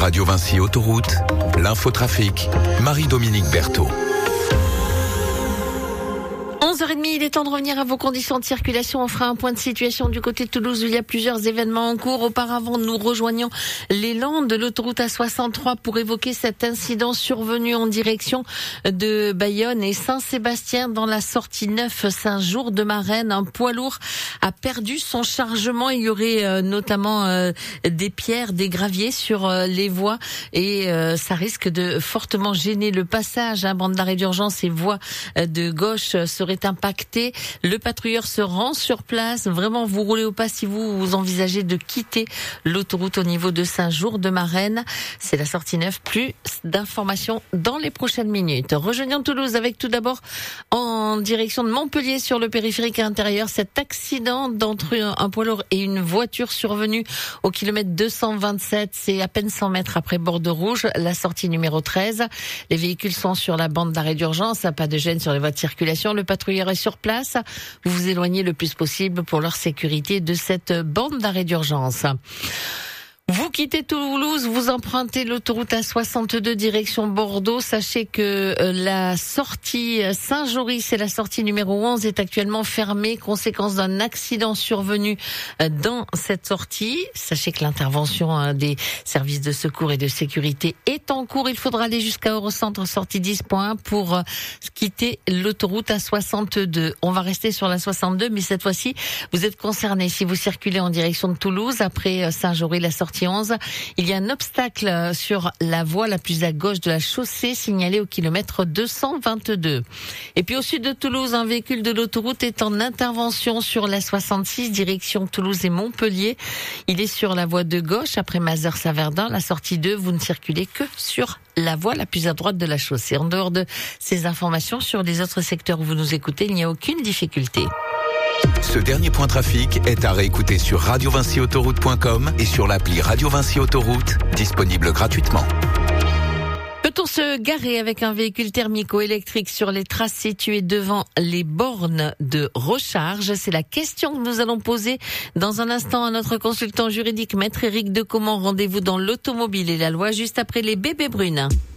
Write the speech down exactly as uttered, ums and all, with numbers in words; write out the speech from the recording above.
Radio Vinci Autoroute, l'infotrafic, Marie-Dominique Berthaud. onze heures trente, il est temps de revenir à vos conditions de circulation. On fera un point de situation du côté de Toulouse où il y a plusieurs événements en cours. Auparavant, nous rejoignons les Landes de l'autoroute A soixante-trois pour évoquer cet incident survenu en direction de Bayonne et Saint-Sébastien dans la sortie neuf Saint-Jour-de-Marennes. Un poids lourd a perdu son chargement. Il y aurait euh, notamment euh, des pierres, des graviers sur euh, les voies et euh, ça risque de fortement gêner le passage. Hein. Bande d'arrêt d'urgence et voies euh, de gauche euh, seraient impacté. Le patrouilleur se rend sur place. Vraiment, vous roulez au pas si vous, vous envisagez de quitter l'autoroute au niveau de Saint-Jour-de-Marennes. C'est la sortie neuf. Plus d'informations dans les prochaines minutes. Rejoignons Toulouse avec tout d'abord en direction de Montpellier sur le périphérique intérieur. Cet accident d'entre un poids lourd et une voiture survenue au kilomètre deux cent vingt-sept. C'est à peine cent mètres après Bordeaux-Rouge, la sortie numéro treize. Les véhicules sont sur la bande d'arrêt d'urgence. Pas de gêne sur les voies de circulation. Le patrouilleur est sur place. Vous vous éloignez le plus possible pour leur sécurité de cette bande d'arrêt d'urgence. Vous quittez Toulouse, vous empruntez l'autoroute A soixante-deux direction Bordeaux. Sachez que la sortie Saint-Jory, c'est la sortie numéro onze, est actuellement fermée, conséquence d'un accident survenu dans cette sortie. Sachez que l'intervention des services de secours et de sécurité est en cours. Il faudra aller jusqu'à Eurocentre sortie dix point un pour quitter l'autoroute A soixante-deux. On va rester sur la soixante-deux, mais cette fois-ci, vous êtes concernés si vous circulez en direction de Toulouse. Après Saint-Jory, la sortie onze, il y a un obstacle sur la voie la plus à gauche de la chaussée signalée au kilomètre deux cent vingt-deux. Et puis au sud de Toulouse, un véhicule de l'autoroute est en intervention sur la soixante-six direction Toulouse et Montpellier. Il est sur la voie de gauche après Mazères-Saverdin. La sortie deux, vous ne circulez que sur la voie la plus à droite de la chaussée. En dehors de ces informations, sur les autres secteurs où vous nous écoutez, il n'y a aucune difficulté. Ce dernier point trafic est à réécouter sur radio vinci autoroute point com et sur l'appli Radio Vinci Autoroute, disponible gratuitement. Peut-on se garer avec un véhicule thermique ou électrique sur les traces situées devant les bornes de recharge? C'est la question que nous allons poser dans un instant à notre consultant juridique, Maître Éric Decomment. Rendez-vous dans l'automobile et la loi juste après les bébés brunes.